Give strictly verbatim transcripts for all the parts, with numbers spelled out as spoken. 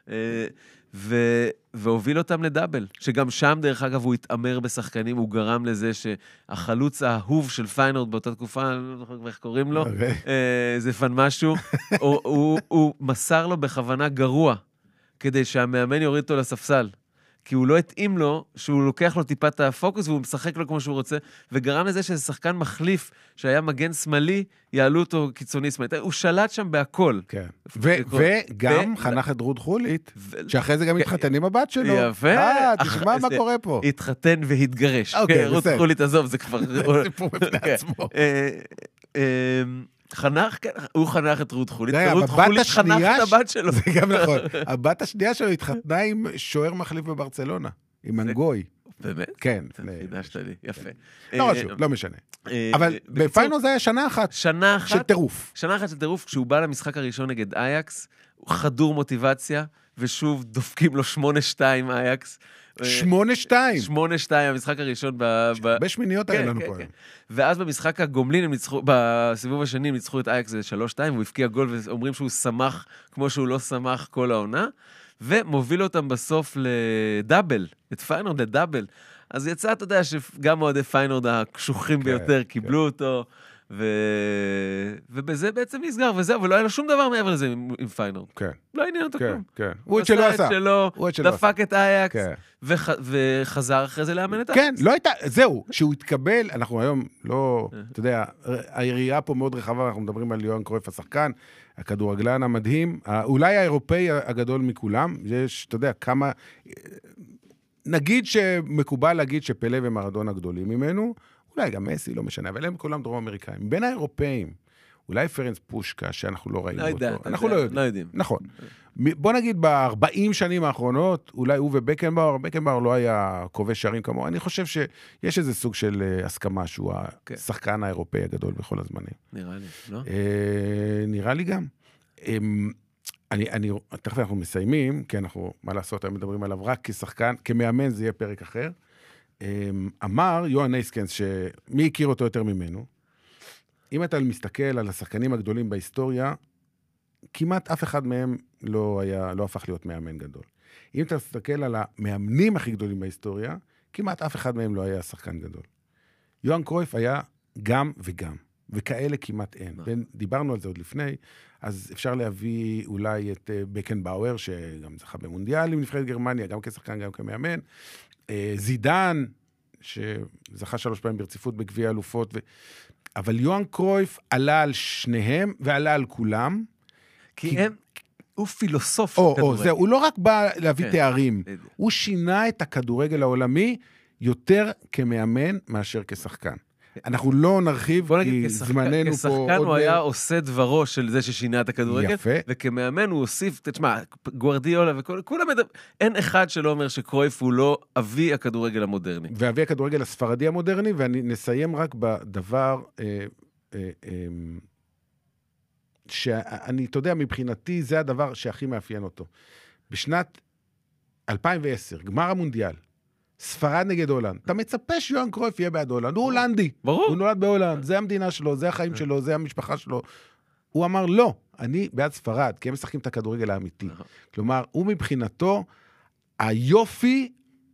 והוביל אותם לדאבל, שגם שם דרך אגב הוא התאמר בשחקנים, הוא גרם לזה שהחלוץ האהוב של פיינורד באותה תקופה, אני לא זוכר איך קוראים לו, זה פן משהו, הוא מסר לו בכוונה גרוע, כדי שהמאמן יוריד אותו לספסל. כי הוא לא התאים לו, שהוא לוקח לו טיפת הפוקוס, והוא משחק לו כמו שהוא רוצה, וגרם לזה שזה שחקן מחליף, שהיה מגן שמאלי, יעלו אותו קיצוני שמאלי. הוא שלט שם בהכל. כן. וגם חנך את רות חולית, שאחרי זה גם התחתן עם הבת שלו. יפה. אה, תשמע מה קורה פה. התחתן והתגרש. רות חולית, עזוב, זה כבר... זה סיפור בפני עצמו. חנך, הוא חנך את רות חולית, רות חולית חנך את הבת שלו. זה גם נכון. הבת השנייה שלו התחתנה עם שוער מחליף בברצלונה, עם מנגוי. באמת? כן. חידשת לי, יפה. לא משהו, לא משנה. אבל בפיינורד זה היה שנה אחת. שנה אחת. של טירוף. שנה אחת של טירוף, כשהוא בא למשחק הראשון נגד אייקס, הוא חדור מוטיבציה, ושוב דופקים לו שמונה שתיים אייקס. שמונה שתיים. שמונה שתיים, המשחק הראשון ב... בשמיניות היה לנו פה. ואז במשחק הגומלין, הם ניצחו, בסיבוב השני הם ניצחו את אייקס, זה שלוש שתיים, הוא הפקיע גול, ואומרים שהוא שמח כמו שהוא לא שמח כל העונה, ומוביל אותם בסוף לדאבל, את פיינורד לדאבל. אז יצא, אתה יודע, שגם אוהדי פיינורד הקשוחים ביותר קיבלו אותו, ו... ובזה בעצם נסגר, וזהו, ולא היה לו שום דבר מעבר לזה עם, עם פיינורד. כן. לא עניין אותו כלום. כן, הוא את שלא עשה. שלו, דפק את אייקס, כן. וח... וחזר אחרי זה לאמן את אייקס. כן, לא הייתה, זהו, שהוא התקבל, אנחנו היום לא, אתה יודע, העירייה פה מאוד רחבה, אנחנו מדברים על יוהאן קרויף השחקן, הכדורגלן המדהים, אולי האירופאי הגדול מכולם, יש, אתה יודע, כמה, נגיד שמקובל להגיד שפלה ומרדונה גדולים ממנו, אולי גם מסי, לא משנה, אבל הם כולם דרום אמריקאים. בין האירופאים, אולי פרנס פושקה, שאנחנו לא ראינו אותו. אנחנו לא יודעים. נכון. בוא נגיד, ב-ארבעים שנים האחרונות, אולי הוא ובקנבאואר, בקנבאואר לא היה כובש שערים כמוהו. אני חושב שיש איזה סוג של הסכמה, שהוא השחקן האירופאי הגדול בכל הזמנים. נראה לי, לא? נראה לי גם. אני, אני, תכף אנחנו מסיימים, כי אנחנו, מה לעשות, הם מדברים עליו רק כשחקן, כמאמן זה יהיה פרק אחר. אמר יוהאן נייסקנס, שמי הכיר אותו יותר ממנו, אם אתה מסתכל על השחקנים הגדולים בהיסטוריה, כמעט אף אחד מהם לא היה, לא הפך להיות מאמן גדול. אם אתה מסתכל על המאמנים הכי גדולים בהיסטוריה, כמעט אף אחד מהם לא היה שחקן גדול. יוהאן קרויף היה גם וגם, וכאלה כמעט אין. דיברנו על זה עוד לפני, אז אפשר להביא אולי את בקנבאואר, שגם זכה במונדיאל עם נבחרת גרמניה, גם כשחקן, גם כמאמן, זידן, שזכה שלוש פעמים ברציפות בגביע אלופות, ו... אבל יוהאן קרויף עלה על שניהם, ועלה על כולם. כי, כי... הם, הוא פילוסוף. או, או, זה, הוא לא רק בא להביא כן. תארים, הוא שינה את הכדורגל העולמי יותר כמאמן מאשר כשחקן. אנחנו לא נרחיב, כי זמננו פה... כשחקן הוא היה עושה דברו של זה ששינה את הכדורגל, וכמאמן הוא הוסיף, תשמע, גוארדיולה וכולם, אין אחד שלא אומר שקרויף הוא לא אבי הכדורגל המודרני. ואבי הכדורגל הספרדי המודרני, ואני נסיים רק בדבר, שאני, אתה יודע, מבחינתי זה הדבר שהכי מאפיין אותו. בשנת אלפיים ועשר, גמר המונדיאל, ספרד נגד הולנד. אתה מצפה שיוהאן קרויף יהיה בעד הולנד. הוא הולנדי. ברור. הוא נולד בהולנד. זה המדינה שלו, זה החיים שלו, זה המשפחה שלו. הוא אמר, לא, אני בעד ספרד, כי הם משחקים את הכדורגל האמיתי. כלומר, הוא מבחינתו, היופי,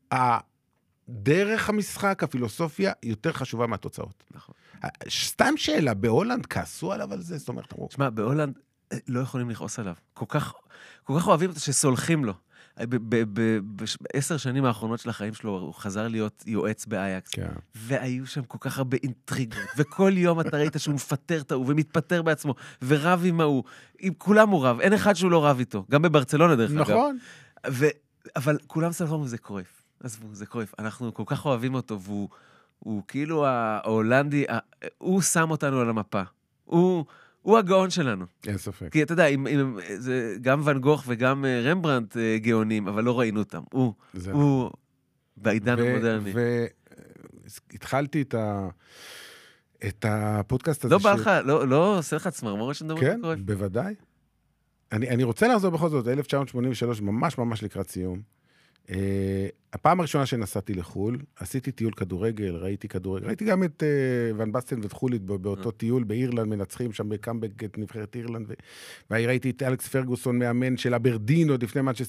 הדרך המשחק, הפילוסופיה, יותר חשובה מהתוצאות. נכון. סתם שאלה, בהולנד כעסו עליו על זה? זאת אומרת, תשמע, בהולנד לא יכולים לכעוס עליו. כל כך, כל כך אוהבים אותו שסולחים לו. בעשר שנים האחרונות של החיים שלו, הוא חזר להיות יועץ באייקס, והיו שם כל כך הרבה אינטריגות, וכל יום אתה ראית שהוא מפטר את ההוא, ומתפטר בעצמו, ורב עם ההוא, עם כולם הוא רב, אין אחד שהוא לא רב איתו, גם בברצלונה דרך אגב. נכון. אבל כולם סלחו, זה קרויף, עזבו, זה קרויף, אנחנו כל כך אוהבים אותו, והוא כאילו ההולנדי, הוא שם אותנו על המפה, הוא... הוא הגאון שלנו. אין ספק. כי אתה יודע, אם, אם, זה, גם ון גוך וגם רמברנדט גאונים, אבל לא ראינו אותם. הוא, הוא בעידן המודרני. והתחלתי את, ה, את הפודקאסט הזה. לא בא לך, לא, לא עושה לך צמרמורת שנדבר כן, בוודאי. אני, אני רוצה לחזור בכל זאת, אלף תשע מאות שמונים ושלוש, ממש ממש לקראת סיום. Uh, הפעם הראשונה שנסעתי לחול, עשיתי טיול כדורגל, ראיתי כדורגל, ראיתי גם את uh, ון בסטן ואת חולית באותו mm. טיול באירלנד, מנצחים שם בקאמבק את נבחרת אירלנד, ו... וראיתי את אלכס פרגוסון מאמן של אברדין, עוד לפני מנצ'סטר